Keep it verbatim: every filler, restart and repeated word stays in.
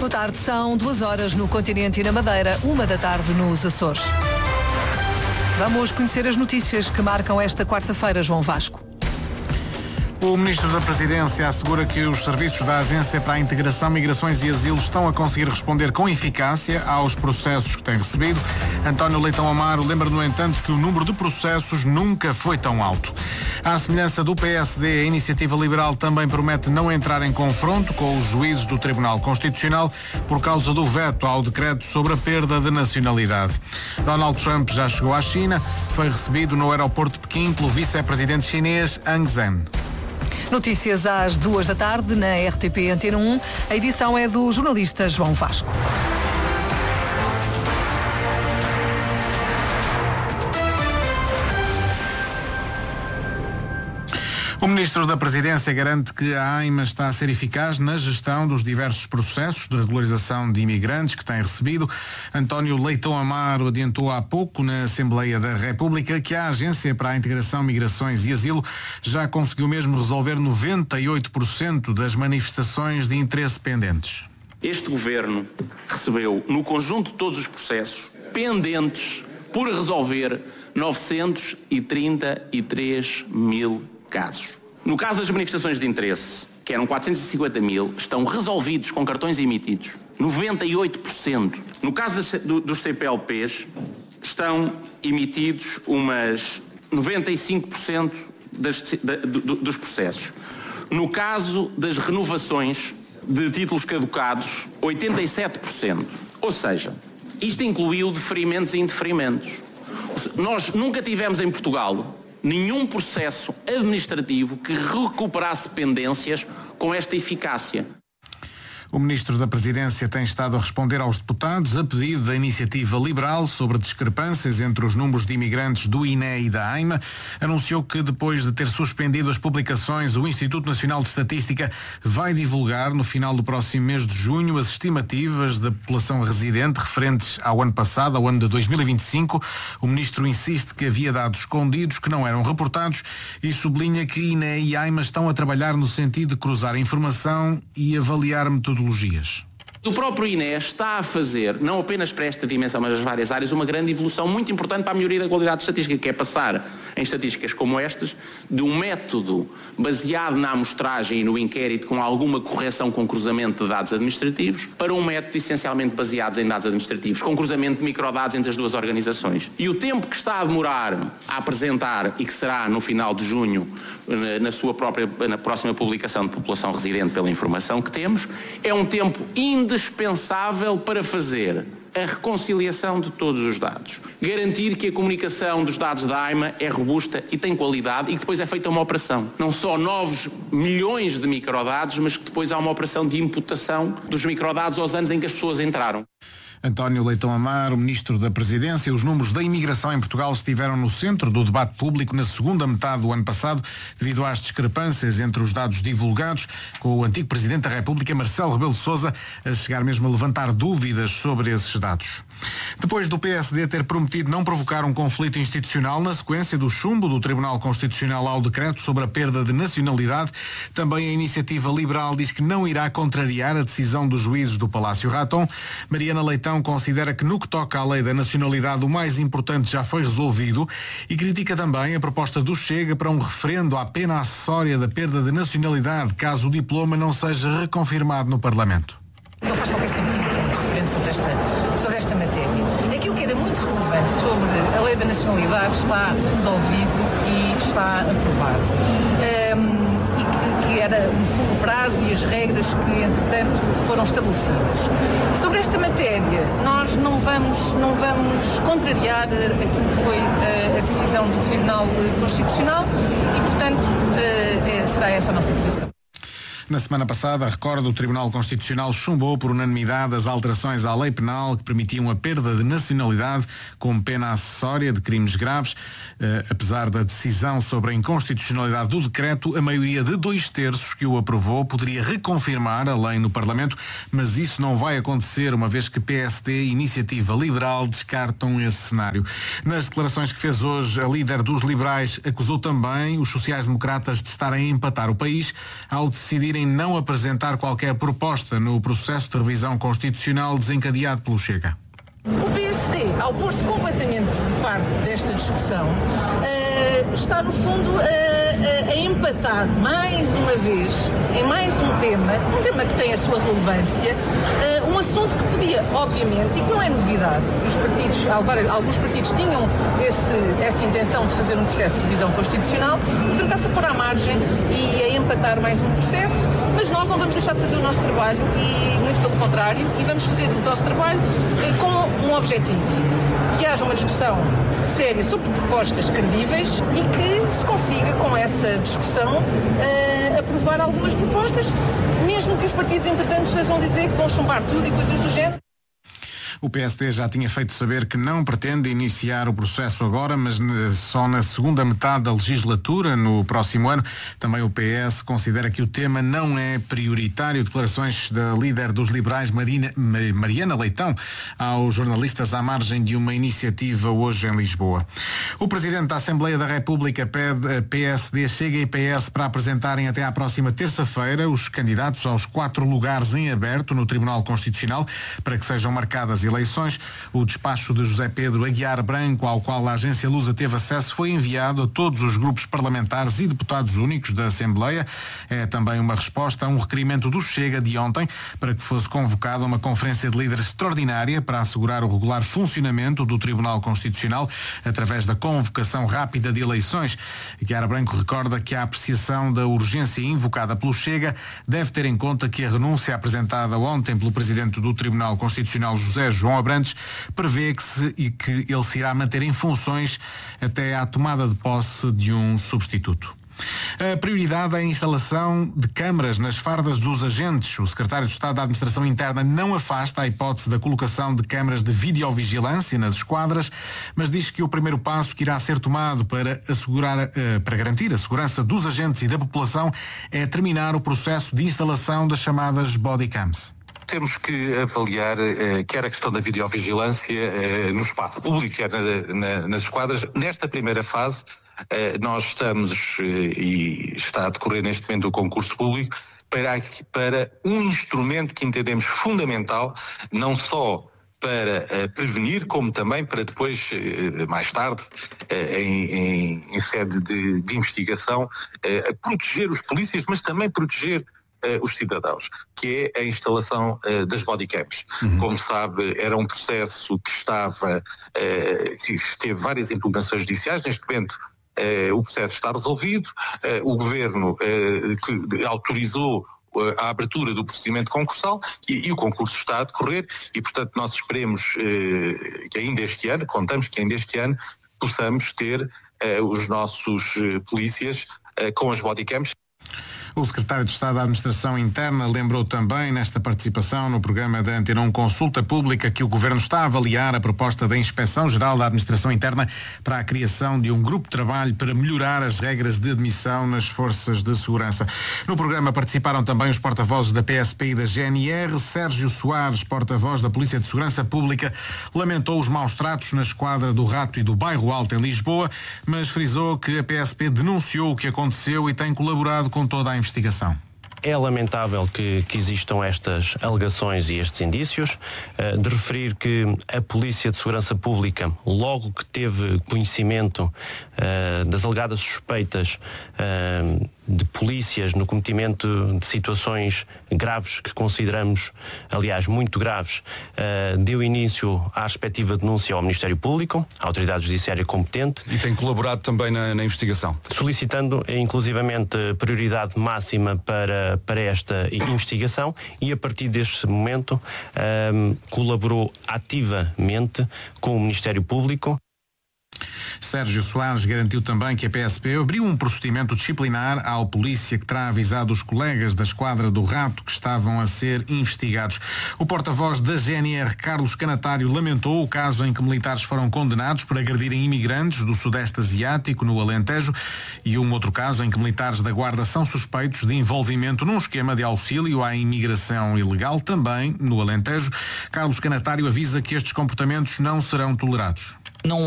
Boa tarde, são duas horas no continente e na Madeira, uma da tarde nos Açores. Vamos conhecer as notícias que marcam esta quarta-feira, João Vasco. O Ministro da Presidência assegura que os serviços da Agência para a Integração, Migrações e Asilo estão a conseguir responder com eficácia aos processos que têm recebido. António Leitão Amaro lembra, no entanto, que o número de processos nunca foi tão alto. À semelhança do P S D, a Iniciativa Liberal também promete não entrar em confronto com os juízes do Tribunal Constitucional por causa do veto ao decreto sobre a perda de nacionalidade. Donald Trump já chegou à China, foi recebido no aeroporto de Pequim pelo vice-presidente chinês Ang Zhen. Notícias às duas da tarde na R T P Antena um. A edição é do jornalista João Vasco. O Ministro da Presidência garante que a AIMA está a ser eficaz na gestão dos diversos processos de regularização de imigrantes que tem recebido. António Leitão Amaro adiantou há pouco na Assembleia da República que a Agência para a Integração, Migrações e Asilo já conseguiu mesmo resolver noventa e oito por cento das manifestações de interesse pendentes. Este Governo recebeu, no conjunto de todos os processos pendentes por resolver, novecentos e trinta e três mil casos. No caso das manifestações de interesse, que eram quatrocentos e cinquenta mil, estão resolvidos com cartões emitidos, noventa e oito por cento. No caso das, do, dos T P L Ps, estão emitidos umas noventa e cinco por cento das, da, do, dos processos. No caso das renovações de títulos caducados, oitenta e sete por cento. Ou seja, isto incluiu deferimentos e indeferimentos. Nós nunca tivemos em Portugal nenhum processo administrativo que recuperasse pendências com esta eficácia. O Ministro da Presidência tem estado a responder aos deputados a pedido da Iniciativa Liberal sobre discrepâncias entre os números de imigrantes do I N E e da AIMA. Anunciou que, depois de ter suspendido as publicações, o Instituto Nacional de Estatística vai divulgar no final do próximo mês de junho as estimativas da população residente referentes ao ano passado, ao ano de dois mil e vinte e cinco. O Ministro insiste que havia dados escondidos que não eram reportados e sublinha que I N E e AIMA estão a trabalhar no sentido de cruzar a informação e avaliar metodologias. O próprio I N E está a fazer, não apenas para esta dimensão, mas as várias áreas, uma grande evolução muito importante para a melhoria da qualidade estatística, que é passar em estatísticas como estas, de um método baseado na amostragem e no inquérito com alguma correção com cruzamento de dados administrativos, para um método essencialmente baseado em dados administrativos, com cruzamento de microdados entre as duas organizações. E o tempo que está a demorar a apresentar, e que será no final de junho, na sua própria, na próxima publicação de população residente pela informação que temos, é um tempo indispensável para fazer a reconciliação de todos os dados. Garantir que a comunicação dos dados da AIMA é robusta e tem qualidade e que depois é feita uma operação. Não só novos milhões de microdados, mas que depois há uma operação de imputação dos microdados aos anos em que as pessoas entraram. António Leitão Amaro, Ministro da Presidência. Os números da imigração em Portugal estiveram no centro do debate público na segunda metade do ano passado, devido às discrepâncias entre os dados divulgados, com o antigo Presidente da República, Marcelo Rebelo de Sousa, a chegar mesmo a levantar dúvidas sobre esses dados. Depois do P S D ter prometido não provocar um conflito institucional na sequência do chumbo do Tribunal Constitucional ao decreto sobre a perda de nacionalidade, também a Iniciativa Liberal diz que não irá contrariar a decisão dos juízes do Palácio Raton. Mariana Leitão considera que, no que toca à lei da nacionalidade, o mais importante já foi resolvido e critica também a proposta do Chega para um referendo à pena acessória da perda de nacionalidade, caso o diploma não seja reconfirmado no Parlamento. Não faz qualquer sentido um referendo sobre esta, sobre esta matéria. Aquilo que era muito relevante sobre a lei da nacionalidade está resolvido e está aprovado. Um, e que, que era o prazo e as regras que, entretanto, foram estabelecidas. Sobre esta matéria, nós não vamos, não vamos contrariar aquilo que foi a, a decisão do Tribunal Constitucional e, portanto, é, será essa a nossa posição. Na semana passada, a Record do Tribunal Constitucional chumbou por unanimidade as alterações à lei penal que permitiam a perda de nacionalidade como pena acessória de crimes graves. Uh, apesar da decisão sobre a inconstitucionalidade do decreto, a maioria de dois terços que o aprovou poderia reconfirmar a lei no Parlamento, mas isso não vai acontecer, uma vez que P S D e Iniciativa Liberal descartam esse cenário. Nas declarações que fez hoje, a líder dos liberais acusou também os sociais-democratas de estarem a empatar o país ao decidirem em não apresentar qualquer proposta no processo de revisão constitucional desencadeado pelo Chega. O P S D, ao pôr-se completamente de parte desta discussão, uh, está no fundo a, a, a empatar mais uma vez em mais um tema, um tema que tem a sua relevância, uh, um assunto que podia, obviamente, e que não é novidade, os partidos, alguns partidos tinham esse, essa intenção de fazer um processo de revisão constitucional, tentar-se a pôr à margem e a empatar mais um processo, mas nós não vamos deixar de fazer o nosso trabalho e, muito pelo contrário, e vamos fazer o nosso trabalho uh, com um objetivo, que haja uma discussão séria sobre propostas credíveis e que se consiga, com essa discussão, uh, aprovar algumas propostas, mesmo que os partidos, entretanto, estejam a dizer que vão chumbar tudo e coisas do género. O P S D já tinha feito saber que não pretende iniciar o processo agora, mas só na segunda metade da legislatura, no próximo ano. Também o P S considera que o tema não é prioritário. Declarações da líder dos liberais, Marina, Mariana Leitão, aos jornalistas à margem de uma iniciativa hoje em Lisboa. O Presidente da Assembleia da República pede a P S D, Chega e P S para apresentarem até à próxima terça-feira os candidatos aos quatro lugares em aberto no Tribunal Constitucional para que sejam marcadas eleições. O despacho de José Pedro Aguiar Branco, ao qual a agência Lusa teve acesso, foi enviado a todos os grupos parlamentares e deputados únicos da Assembleia. É também uma resposta a um requerimento do Chega de ontem para que fosse convocada uma conferência de líderes extraordinária para assegurar o regular funcionamento do Tribunal Constitucional através da convocação rápida de eleições. Aguiar Branco recorda que a apreciação da urgência invocada pelo Chega deve ter em conta que a renúncia apresentada ontem pelo Presidente do Tribunal Constitucional, José João Abrantes, prevê que, se, e que ele se irá manter em funções até à tomada de posse de um substituto. A prioridade é a instalação de câmaras nas fardas dos agentes. O secretário de Estado da Administração Interna não afasta a hipótese da colocação de câmaras de videovigilância nas esquadras, mas diz que o primeiro passo que irá ser tomado para assegurar, para garantir a segurança dos agentes e da população é terminar o processo de instalação das chamadas bodycams. Temos que avaliar eh, quer a questão da videovigilância eh, no espaço público, quer na, na, nas esquadras. Nesta primeira fase, eh, nós estamos, eh, e está a decorrer neste momento o concurso público, para, para um instrumento que entendemos fundamental, não só para eh, prevenir, como também para depois, eh, mais tarde, eh, em, em, em sede de, de investigação, eh, proteger os polícias, mas também proteger Uh, os cidadãos, que é a instalação uh, das bodycams. Uhum. Como sabe, era um processo que estava, uh, que teve várias impugnações judiciais. Neste momento uh, o processo está resolvido, uh, o Governo uh, que autorizou uh, a abertura do procedimento concursal e, e o concurso está a decorrer e, portanto, nós esperemos uh, que ainda este ano, contamos que ainda este ano, possamos ter uh, os nossos uh, polícias uh, com as bodycams. O secretário de Estado da Administração Interna lembrou também nesta participação no programa da Antena um Consulta Pública que o Governo está a avaliar a proposta da Inspeção-Geral da Administração Interna para a criação de um grupo de trabalho para melhorar as regras de admissão nas forças de segurança. No programa participaram também os porta-vozes da P S P e da G N R. Sérgio Soares, porta-voz da Polícia de Segurança Pública, lamentou os maus tratos na esquadra do Rato e do Bairro Alto em Lisboa, mas frisou que a P S P denunciou o que aconteceu e tem colaborado com toda a investigação. É lamentável que, que existam estas alegações e estes indícios, uh, de referir que a Polícia de Segurança Pública, logo que teve conhecimento uh, das alegadas suspeitas uh, de polícias no cometimento de situações graves, que consideramos, aliás, muito graves, uh, deu início à respectiva denúncia ao Ministério Público, à Autoridade Judiciária competente. E tem colaborado também na, na investigação? Solicitando, inclusivamente, prioridade máxima para, para esta investigação e, a partir deste momento, um, colaborou ativamente com o Ministério Público. Sérgio Soares garantiu também que a P S P abriu um procedimento disciplinar ao polícia que terá avisado os colegas da esquadra do Rato que estavam a ser investigados. O porta-voz da G N R, Carlos Canatário, lamentou o caso em que militares foram condenados por agredirem imigrantes do Sudeste Asiático no Alentejo e um outro caso em que militares da Guarda são suspeitos de envolvimento num esquema de auxílio à imigração ilegal, também no Alentejo. Carlos Canatário avisa que estes comportamentos não serão tolerados. Não